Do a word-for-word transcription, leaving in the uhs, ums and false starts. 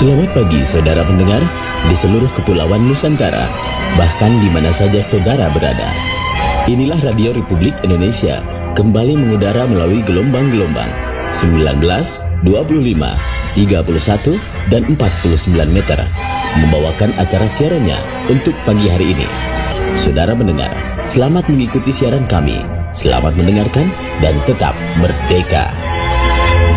Selamat pagi saudara pendengar di seluruh kepulauan Nusantara, bahkan di mana saja saudara berada. Inilah Radio Republik Indonesia kembali mengudara melalui gelombang-gelombang sembilan belas, dua puluh lima, tiga puluh satu, dan empat puluh sembilan meter, membawakan acara siarannya untuk pagi hari ini. Saudara mendengar, selamat mengikuti siaran kami, selamat mendengarkan, dan tetap merdeka.